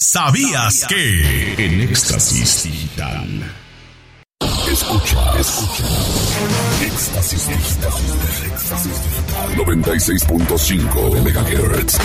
¿Sabías que? En Éxtasis Digital. Escucha. Éxtasis Digital. 96.5 de MHz.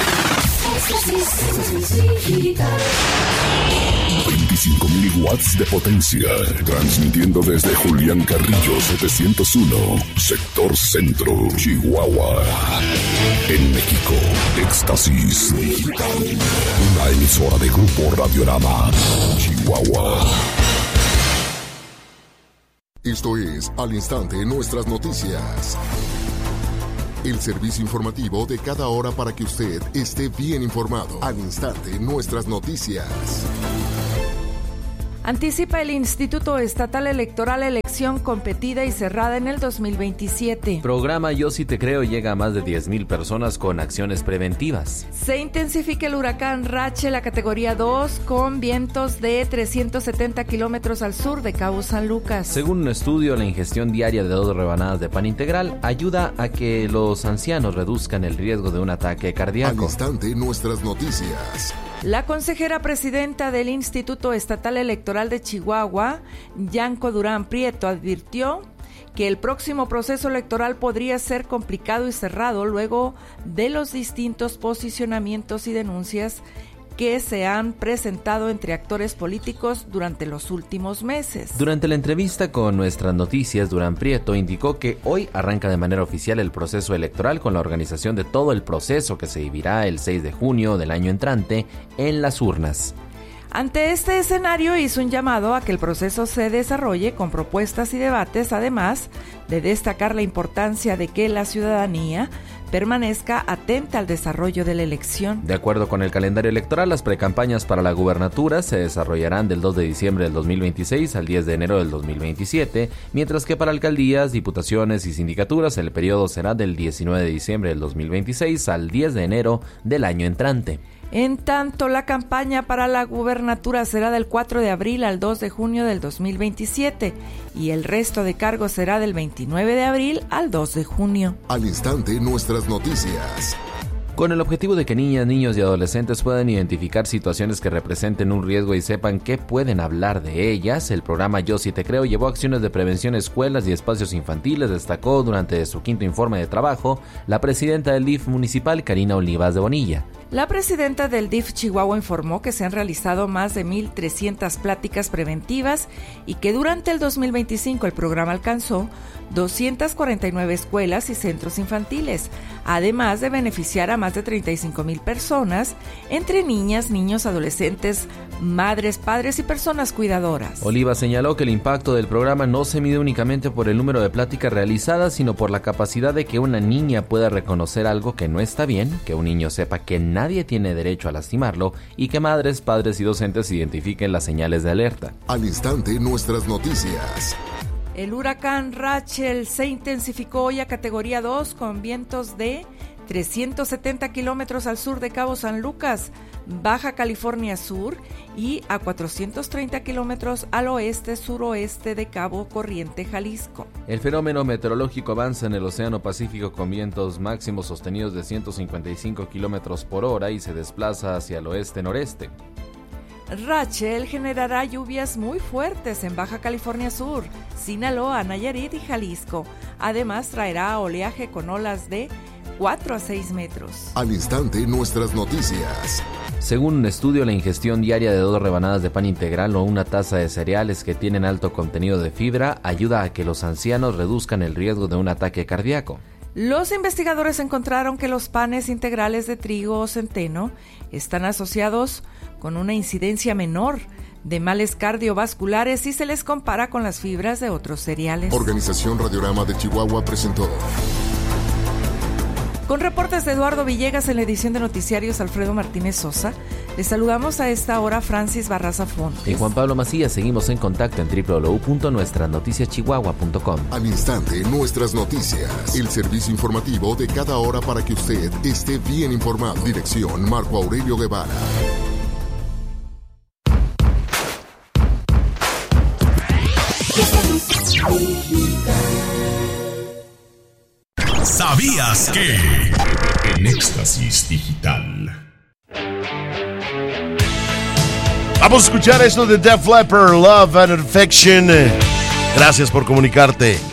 25.000 watts de potencia. Transmitiendo desde Julián Carrillo 701, sector centro, Chihuahua. En México, Éxtasis Digital. Una emisora de Grupo Radiorama, Chihuahua. Esto es Al Instante Nuestras Noticias. El servicio informativo de cada hora para que usted esté bien informado. Al Instante Nuestras Noticias. Anticipa el Instituto Estatal Electoral elección competida y cerrada en el 2027. Programa Yo Sí Te Creo llega a más de 10,000 personas con acciones preventivas. Se intensifica el huracán Rachel a categoría 2 con vientos de 370 kilómetros al sur de Cabo San Lucas. Según un estudio, la ingestión diaria de 2 rebanadas de pan integral ayuda a que los ancianos reduzcan el riesgo de un ataque cardíaco. Al Instante Nuestras Noticias. La consejera presidenta del Instituto Estatal Electoral de Chihuahua, Yanko Durán Prieto, advirtió que el próximo proceso electoral podría ser complicado y cerrado luego de los distintos posicionamientos y denuncias que se han presentado entre actores políticos durante los últimos meses. Durante la entrevista con Nuestras Noticias, Durán Prieto indicó que hoy arranca de manera oficial el proceso electoral con la organización de todo el proceso que se vivirá el 6 de junio del año entrante en las urnas. Ante este escenario hizo un llamado a que el proceso se desarrolle con propuestas y debates, además de destacar la importancia de que la ciudadanía permanezca atenta al desarrollo de la elección. De acuerdo con el calendario electoral, las precampañas para la gubernatura se desarrollarán del 2 de diciembre del 2026 al 10 de enero del 2027, mientras que para alcaldías, diputaciones y sindicaturas el periodo será del 19 de diciembre del 2026 al 10 de enero del año entrante. En tanto, la campaña para la gubernatura será del 4 de abril al 2 de junio del 2027 y el resto de cargos será del 29 de abril al 2 de junio. Al Instante Nuestras Noticias. Con el objetivo de que niñas, niños y adolescentes puedan identificar situaciones que representen un riesgo y sepan que pueden hablar de ellas, el programa Yo Sí Te Creo llevó acciones de prevención a escuelas y espacios infantiles, destacó durante su quinto informe de trabajo la presidenta del DIF municipal, Karina Olivas de Bonilla. La presidenta del DIF Chihuahua informó que se han realizado más de 1,300 pláticas preventivas y que durante el 2025 el programa alcanzó 249 escuelas y centros infantiles, además de beneficiar a más de 35,000 personas, entre niñas, niños, adolescentes, madres, padres y personas cuidadoras. Oliva señaló que el impacto del programa no se mide únicamente por el número de pláticas realizadas, sino por la capacidad de que una niña pueda reconocer algo que no está bien, que un niño sepa que nadie tiene derecho a lastimarlo y que madres, padres y docentes identifiquen las señales de alerta. Al Instante Nuestras Noticias. El huracán Rachel se intensificó hoy a categoría 2 con vientos de 370 kilómetros al sur de Cabo San Lucas, Baja California Sur, y a 430 kilómetros al oeste-suroeste de Cabo Corriente, Jalisco. El fenómeno meteorológico avanza en el Océano Pacífico con vientos máximos sostenidos de 155 kilómetros por hora y se desplaza hacia el oeste-noreste. Rachel generará lluvias muy fuertes en Baja California Sur, Sinaloa, Nayarit y Jalisco. Además, traerá oleaje con olas de 4 a 6 metros. Al Instante Nuestras Noticias. Según un estudio, la ingestión diaria de 2 rebanadas de pan integral o una taza de cereales que tienen alto contenido de fibra ayuda a que los ancianos reduzcan el riesgo de un ataque cardíaco. Los investigadores encontraron que los panes integrales de trigo o centeno están asociados con una incidencia menor de males cardiovasculares si se les compara con las fibras de otros cereales. Organización Radiorama de Chihuahua presentó. Con reportes de Eduardo Villegas en la edición de Noticiarios Alfredo Martínez Sosa, les saludamos a esta hora Francis Barraza Fontes. Y Juan Pablo Macías, seguimos en contacto en www.nuestranoticiaschihuahua.com. Al Instante Nuestras Noticias, el servicio informativo de cada hora para que usted esté bien informado. Dirección Marco Aurelio Guevara. ¿Sabías que? En Éxtasis Digital. Vamos a escuchar esto de Def Leppard, Love and Affection. Gracias por comunicarte.